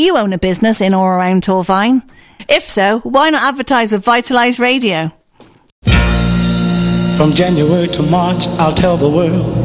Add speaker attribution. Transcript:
Speaker 1: you own a business in or around Torvine? If so, why not advertise with Vitalise Radio?
Speaker 2: From January to March, I'll tell the world